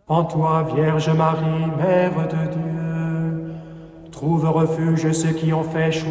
En toi, Vierge Marie, Mère de Dieu, trouve refuge ceux qui ont fait choix